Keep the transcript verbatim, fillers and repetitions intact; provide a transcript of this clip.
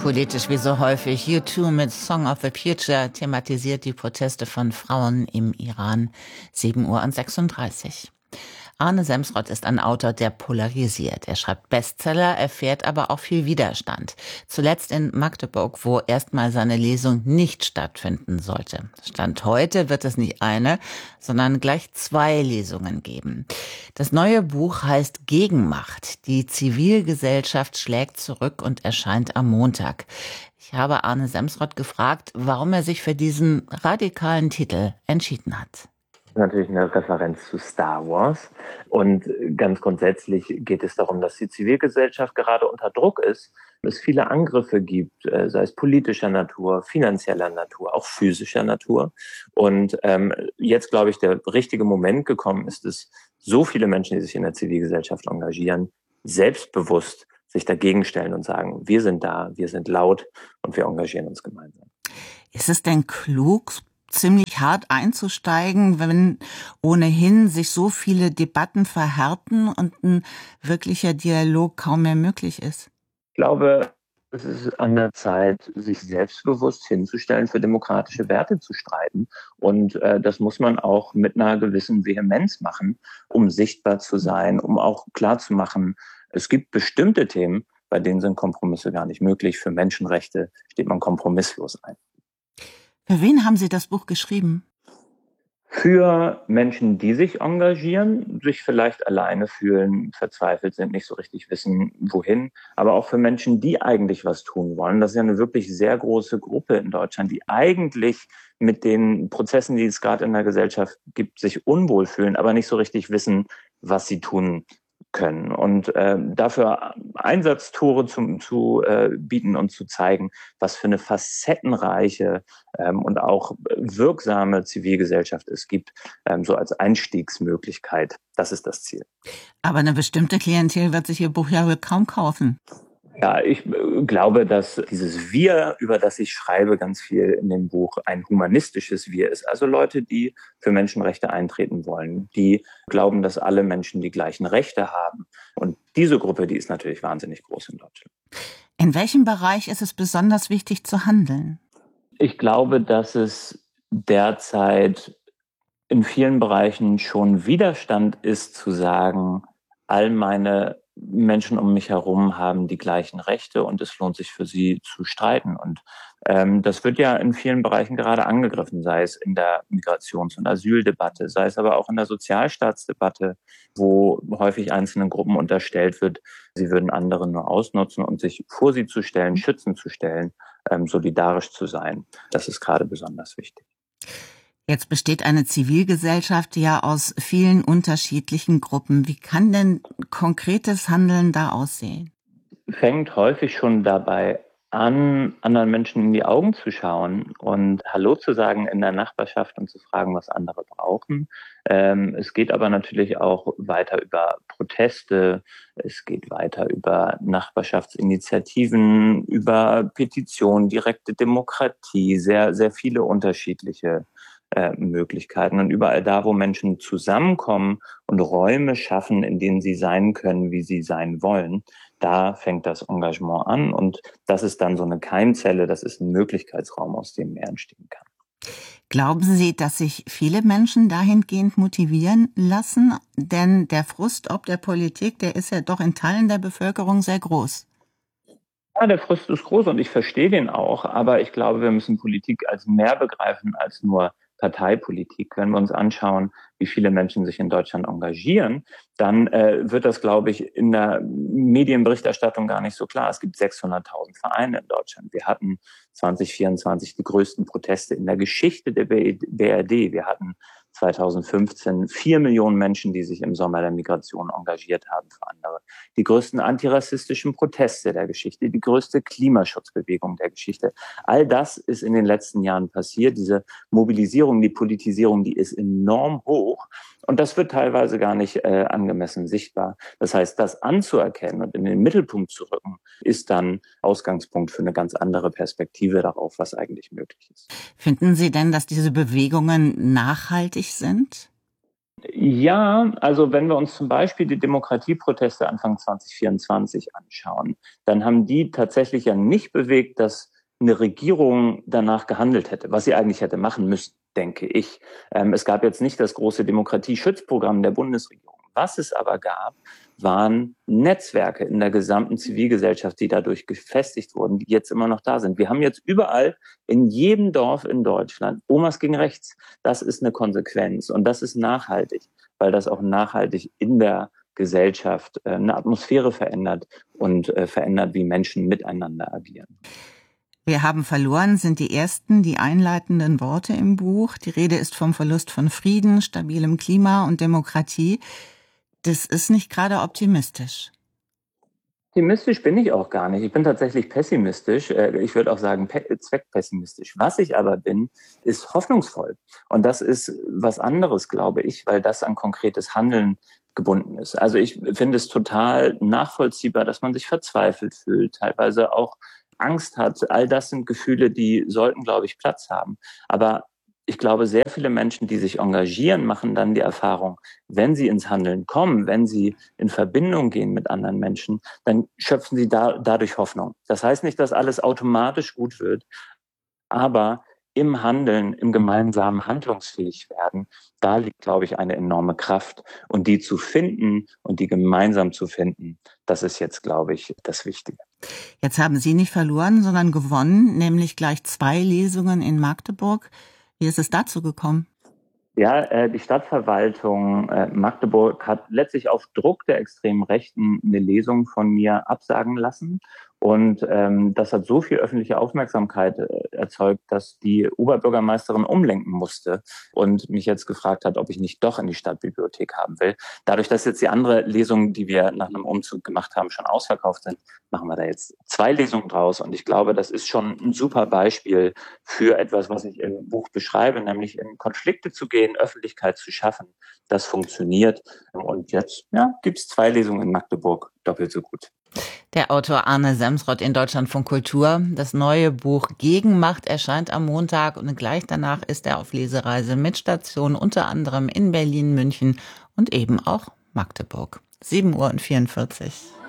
Politisch wie so häufig. U zwei mit Song of the Future thematisiert die Proteste von Frauen im Iran. sieben Uhr sechsunddreißig. Arne Semsrott ist ein Autor, der polarisiert. Er schreibt Bestseller, erfährt aber auch viel Widerstand. Zuletzt in Magdeburg, wo erstmal seine Lesung nicht stattfinden sollte. Stand heute wird es nicht eine, sondern gleich zwei Lesungen geben. Das neue Buch heißt Gegenmacht. Die Zivilgesellschaft schlägt zurück und erscheint am Montag. Ich habe Arne Semsrott gefragt, warum er sich für diesen radikalen Titel entschieden hat. Natürlich eine Referenz zu Star Wars. Und ganz grundsätzlich geht es darum, dass die Zivilgesellschaft gerade unter Druck ist, es viele Angriffe gibt, sei es politischer Natur, finanzieller Natur, auch physischer Natur. Und ähm, jetzt, glaube ich, der richtige Moment gekommen ist, dass so viele Menschen, die sich in der Zivilgesellschaft engagieren, selbstbewusst sich dagegen stellen und sagen, wir sind da, wir sind laut und wir engagieren uns gemeinsam. Ist es denn klug, ziemlich hart einzusteigen, wenn ohnehin sich so viele Debatten verhärten und ein wirklicher Dialog kaum mehr möglich ist? Ich glaube, es ist an der Zeit, sich selbstbewusst hinzustellen, für demokratische Werte zu streiten. Und äh, das muss man auch mit einer gewissen Vehemenz machen, um sichtbar zu sein, um auch klarzumachen, es gibt bestimmte Themen, bei denen sind Kompromisse gar nicht möglich. Für Menschenrechte steht man kompromisslos ein. Für wen haben Sie das Buch geschrieben? Für Menschen, die sich engagieren, sich vielleicht alleine fühlen, verzweifelt sind, nicht so richtig wissen, wohin. Aber auch für Menschen, die eigentlich was tun wollen. Das ist ja eine wirklich sehr große Gruppe in Deutschland, die eigentlich mit den Prozessen, die es gerade in der Gesellschaft gibt, sich unwohl fühlen, aber nicht so richtig wissen, was sie tun können. Und äh, dafür Einsatztore zum, zu äh, bieten und zu zeigen, was für eine facettenreiche ähm, und auch wirksame Zivilgesellschaft es gibt, ähm, so als Einstiegsmöglichkeit. Das ist das Ziel. Aber eine bestimmte Klientel wird sich Ihr Buch ja wohl kaum kaufen. Ja, ich glaube, dass dieses Wir, über das ich schreibe, ganz viel in dem Buch ein humanistisches Wir ist. Also Leute, die für Menschenrechte eintreten wollen, die glauben, dass alle Menschen die gleichen Rechte haben. Und diese Gruppe, die ist natürlich wahnsinnig groß in Deutschland. In welchem Bereich ist es besonders wichtig zu handeln? Ich glaube, dass es derzeit in vielen Bereichen schon Widerstand ist, zu sagen, all meine Menschen um mich herum haben die gleichen Rechte und es lohnt sich für sie zu streiten. Und ähm, das wird ja in vielen Bereichen gerade angegriffen, sei es in der Migrations- und Asyldebatte, sei es aber auch in der Sozialstaatsdebatte, wo häufig einzelnen Gruppen unterstellt wird, sie würden andere nur ausnutzen und sich vor sie zu stellen, schützen zu stellen, ähm, solidarisch zu sein. Das ist gerade besonders wichtig. Jetzt besteht eine Zivilgesellschaft ja aus vielen unterschiedlichen Gruppen. Wie kann denn konkretes Handeln da aussehen? Fängt häufig schon dabei an, anderen Menschen in die Augen zu schauen und Hallo zu sagen in der Nachbarschaft und zu fragen, was andere brauchen. Ähm, es geht aber natürlich auch weiter über Proteste, es geht weiter über Nachbarschaftsinitiativen, über Petitionen, direkte Demokratie, sehr, sehr viele unterschiedliche äh, Möglichkeiten. Und überall da, wo Menschen zusammenkommen und Räume schaffen, in denen sie sein können, wie sie sein wollen, da fängt das Engagement an und das ist dann so eine Keimzelle, das ist ein Möglichkeitsraum, aus dem mehr entstehen kann. Glauben Sie, dass sich viele Menschen dahingehend motivieren lassen? Denn der Frust ob der Politik, der ist ja doch in Teilen der Bevölkerung sehr groß. Ja, der Frust ist groß und ich verstehe den auch, aber ich glaube, wir müssen Politik als mehr begreifen als nur Parteipolitik. Wenn wir uns anschauen, wie viele Menschen sich in Deutschland engagieren, dann äh, wird das, glaube ich, in der Medienberichterstattung gar nicht so klar. Es gibt sechshunderttausend Vereine in Deutschland. Wir hatten zwanzig vierundzwanzig die größten Proteste in der Geschichte der B R D. Wir hatten zweitausendfünfzehn vier Millionen Menschen, die sich im Sommer der Migration engagiert haben für andere. Die größten antirassistischen Proteste der Geschichte, die größte Klimaschutzbewegung der Geschichte. All das ist in den letzten Jahren passiert. Diese Mobilisierung, die Politisierung, die ist enorm hoch. Und das wird teilweise gar nicht äh, angemessen sichtbar. Das heißt, das anzuerkennen und in den Mittelpunkt zu rücken, ist dann Ausgangspunkt für eine ganz andere Perspektive darauf, was eigentlich möglich ist. Finden Sie denn, dass diese Bewegungen nachhaltig sind? Ja, also wenn wir uns zum Beispiel die Demokratieproteste Anfang zwanzig vierundzwanzig anschauen, dann haben die tatsächlich ja nicht bewegt, dass eine Regierung danach gehandelt hätte, was sie eigentlich hätte machen müssen, denke ich. Ähm, es gab jetzt nicht das große Demokratieschutzprogramm der Bundesregierung. Was es aber gab, waren Netzwerke in der gesamten Zivilgesellschaft, die dadurch gefestigt wurden, die jetzt immer noch da sind. Wir haben jetzt überall in jedem Dorf in Deutschland Omas gegen Rechts. Das ist eine Konsequenz und das ist nachhaltig, weil das auch nachhaltig in der Gesellschaft äh, eine Atmosphäre verändert und äh, verändert, wie Menschen miteinander agieren. Wir haben verloren sind die ersten, die einleitenden Worte im Buch. Die Rede ist vom Verlust von Frieden, stabilem Klima und Demokratie. Das ist nicht gerade optimistisch. Optimistisch bin ich auch gar nicht. Ich bin tatsächlich pessimistisch. Ich würde auch sagen zweckpessimistisch. Was ich aber bin, ist hoffnungsvoll. Und das ist was anderes, glaube ich, weil das an konkretes Handeln gebunden ist. Also ich finde es total nachvollziehbar, dass man sich verzweifelt fühlt, teilweise auch Angst hat. All das sind Gefühle, die sollten, glaube ich, Platz haben. Aber ich glaube, sehr viele Menschen, die sich engagieren, machen dann die Erfahrung, wenn sie ins Handeln kommen, wenn sie in Verbindung gehen mit anderen Menschen, dann schöpfen sie da, dadurch Hoffnung. Das heißt nicht, dass alles automatisch gut wird, aber im Handeln, im gemeinsamen handlungsfähig werden, da liegt, glaube ich, eine enorme Kraft. Und die zu finden und die gemeinsam zu finden, das ist jetzt, glaube ich, das Wichtige. Jetzt haben Sie nicht verloren, sondern gewonnen, nämlich gleich zwei Lesungen in Magdeburg. Wie ist es dazu gekommen? Ja, äh, die Stadtverwaltung äh, Magdeburg hat letztlich auf Druck der extremen Rechten eine Lesung von mir absagen lassen. Und ähm, das hat so viel öffentliche Aufmerksamkeit äh, erzeugt, dass die Oberbürgermeisterin umlenken musste und mich jetzt gefragt hat, ob ich nicht doch in die Stadtbibliothek haben will. Dadurch, dass jetzt die andere Lesungen, die wir nach einem Umzug gemacht haben, schon ausverkauft sind, machen wir da jetzt zwei Lesungen draus. Und ich glaube, das ist schon ein super Beispiel für etwas, was ich im Buch beschreibe, nämlich in Konflikte zu gehen, Öffentlichkeit zu schaffen. Das funktioniert. Und jetzt ja, gibt es zwei Lesungen in Magdeburg, doppelt so gut. Der Autor Arne Semsrott in Deutschlandfunk Kultur. Das neue Buch Gegenmacht erscheint am Montag und gleich danach ist er auf Lesereise mit Stationen unter anderem in Berlin, München und eben auch Magdeburg. sieben Uhr vierundvierzig.